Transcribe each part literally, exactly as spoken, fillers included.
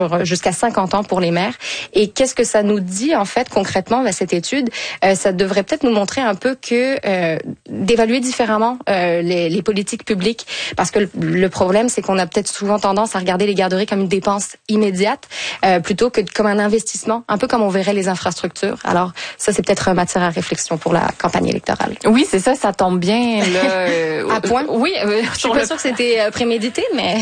jusqu'à cinquante ans pour les mères. Et qu'est-ce que ça nous dit en fait concrètement, bah, cette étude? Euh, ça devrait peut-être nous montrer un peu que euh, d'évaluer différemment euh, les, les politiques publiques, parce que le, le problème c'est qu'on a peut-être souvent tendance à regarder les garderies comme une dépense immédiate euh, plutôt que comme un investissement, un peu comme on verrait les infrastructures. Alors ça c'est peut-être matière à réflexion pour la campagne électorale. Oui, c'est ça, ça tombe bien là. À point. Oui, euh, je suis pas sûre que c'était prémédité, mais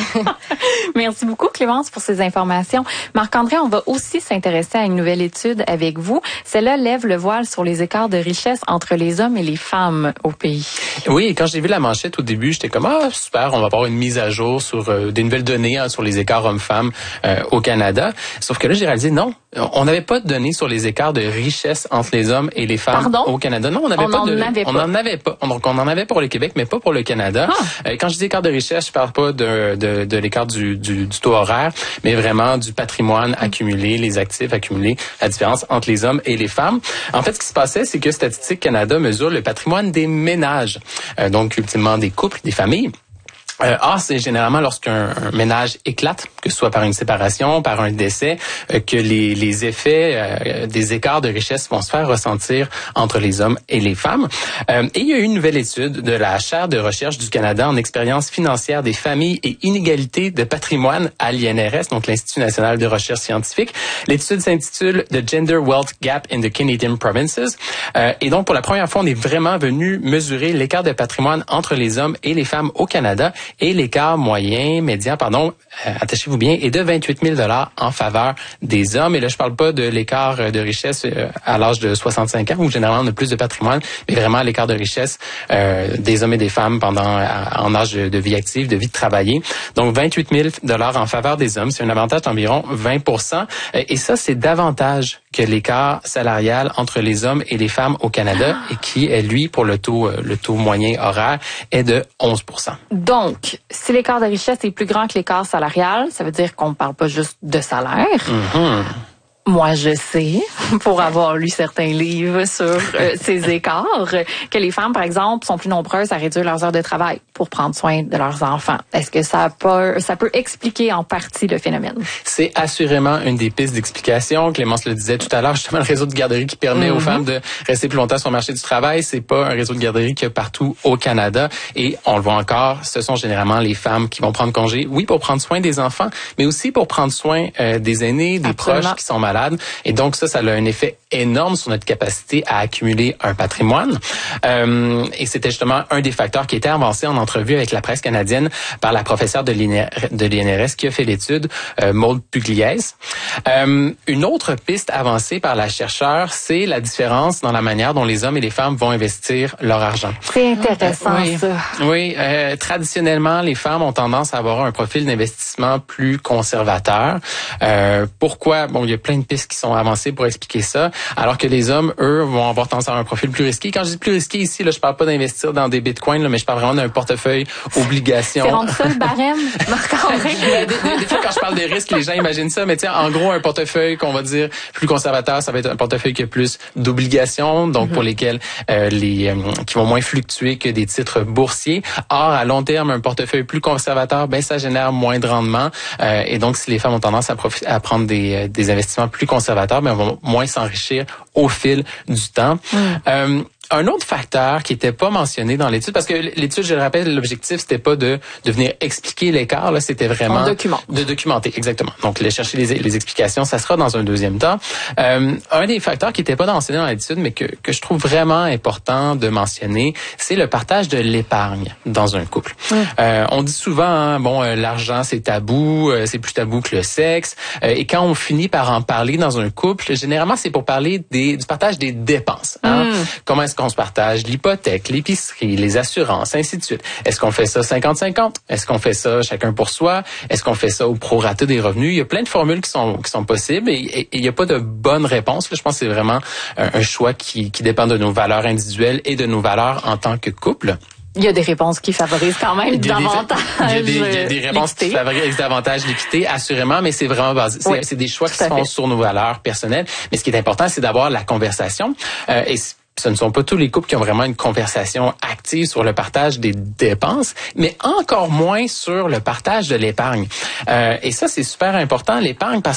merci beaucoup Clémence pour ces informations. Marc-André, on va aussi s'intéresser à une nouvelle étude avec vous. Celle-là lève le voile sur les écarts de richesse entre les hommes et les femmes au pays. Oui, quand j'ai vu la manchette au début, j'étais comme, ah, super, on va avoir une mise à jour sur euh, des nouvelles données hein, sur les écarts hommes-femmes euh, au Canada. Sauf que là, j'ai réalisé, non, on n'avait pas de données sur les écarts de richesse entre les hommes et les femmes Pardon? au Canada. Non, on n'avait pas de... Avait on pas. n'en avait pas. Donc, on en avait pour le Québec, mais pas pour le Canada. Ah. Euh, quand je dis écart de richesse, je parle pas de, de, de l'écart du, du, du taux horaire, mais vraiment du patrimoine accumulé, les actifs accumulés, la différence entre les hommes et les femmes. En fait, ce qui se passait, c'est que Statistique Canada mesure le patrimoine des ménages, euh, donc ultimement des couples, des familles. Euh, ah, c'est généralement lorsqu'un un ménage éclate, que ce soit par une séparation, par un décès, euh, que les, les effets euh, des écarts de richesse vont se faire ressentir entre les hommes et les femmes. Euh, et il y a eu une nouvelle étude de la chaire de recherche du Canada en expérience financière des familles et inégalités de patrimoine à l'I N R S, donc l'Institut national de recherche scientifique. L'étude s'intitule « The Gender Wealth Gap in the Canadian Provinces ». Euh, et donc, pour la première fois, on est vraiment venu mesurer l'écart de patrimoine entre les hommes et les femmes au Canada. Et l'écart moyen, médian, pardon, euh, attachez-vous bien, est de vingt-huit mille dollars en faveur des hommes. Et là, je parle pas de l'écart de richesse euh, à l'âge de soixante-cinq ans, où généralement on a plus de patrimoine, mais vraiment l'écart de richesse euh, des hommes et des femmes pendant en âge de, de vie active, de vie de travailler. Donc, vingt-huit mille dollars en faveur des hommes, c'est un avantage d'environ vingt pour cent. Et ça, c'est davantage que l'écart salarial entre les hommes et les femmes au Canada, et qui est, lui, pour le taux, le taux moyen horaire, est de onze pour cent. Donc, si l'écart de richesse est plus grand que l'écart salarial, ça veut dire qu'on ne parle pas juste de salaire. Mm-hmm. Moi, je sais, pour avoir lu certains livres sur euh, ces écarts, que les femmes, par exemple, sont plus nombreuses à réduire leurs heures de travail pour prendre soin de leurs enfants. Est-ce que ça peut, ça peut expliquer en partie le phénomène? C'est assurément une des pistes d'explication. Clémence le disait tout à l'heure, justement, le réseau de garderie qui permet mm-hmm. aux femmes de rester plus longtemps sur le marché du travail, c'est pas un réseau de garderie qu'il y a partout au Canada. Et on le voit encore, ce sont généralement les femmes qui vont prendre congé, oui, pour prendre soin des enfants, mais aussi pour prendre soin euh, des aînés, des Absolument. proches qui sont malades. Et donc ça, ça a un effet énorme sur notre capacité à accumuler un patrimoine. Euh, et c'était justement un des facteurs qui était avancé en entrevue avec la presse canadienne par la professeure de l'I N R S qui a fait l'étude, euh, Maude Pugliese. Euh, une autre piste avancée par la chercheure, c'est la différence dans la manière dont les hommes et les femmes vont investir leur argent. C'est intéressant, euh, oui, ça. Oui, euh, traditionnellement, les femmes ont tendance à avoir un profil d'investissement plus conservateur. Euh, pourquoi? Bon, il y a plein de pistes qui sont avancées pour expliquer ça, alors que les hommes, eux, vont avoir tendance à avoir un profil plus risqué. Quand je dis plus risqué ici, là, je parle pas d'investir dans des bitcoins, là, mais je parle vraiment d'un portefeuille obligations. C'est rendu ça le barème, Marc-André? des, des, des fois, quand je parle de risques, les gens imaginent ça, mais tiens, en gros, un portefeuille qu'on va dire plus conservateur, ça va être un portefeuille qui a plus d'obligations, donc mm-hmm. pour lesquels euh, les euh, qui vont moins fluctuer que des titres boursiers. Or, à long terme, un portefeuille plus conservateur, ben ça génère moins de rendement, euh, et donc si les femmes ont tendance à, profi- à prendre des, des investissements plus conservateurs, ben, vont moins s'enrichir au fil du temps. Mm. Euh, Un autre facteur qui n'était pas mentionné dans l'étude, parce que l'étude, je le rappelle, l'objectif, c'était pas de, de venir expliquer l'écart, là, c'était vraiment document. de documenter, exactement. Donc, aller chercher les, les explications, ça sera dans un deuxième temps. Euh, un des facteurs qui n'était pas mentionné dans l'étude, mais que, que je trouve vraiment important de mentionner, c'est le partage de l'épargne dans un couple. Mmh. Euh, on dit souvent, hein, bon, euh, l'argent, c'est tabou, euh, c'est plus tabou que le sexe, euh, et quand on finit par en parler dans un couple, généralement, c'est pour parler des, du partage des dépenses. Hein? Mmh. Comment est-ce qu'on se partage l'hypothèque, l'épicerie, les assurances, ainsi de suite. Est-ce qu'on fait ça cinquante cinquante? Est-ce qu'on fait ça chacun pour soi? Est-ce qu'on fait ça au prorata des revenus? Il y a plein de formules qui sont qui sont possibles et, et, et il n'y a pas de bonne réponse. Là, je pense que c'est vraiment un, un choix qui, qui dépend de nos valeurs individuelles et de nos valeurs en tant que couple. Il y a des réponses qui favorisent quand même il davantage Il y a des, il y a des réponses l'équité. qui favorisent davantage l'équité, assurément, mais c'est vraiment basé. C'est, oui, c'est des choix qui se font sur nos valeurs personnelles. Mais ce qui est important, c'est d'avoir la conversation. Euh, et ce ne sont pas tous les couples qui ont vraiment une conversation active sur le partage des dépenses, mais encore moins sur le partage de l'épargne. Euh, et ça, c'est super important, l'épargne, parce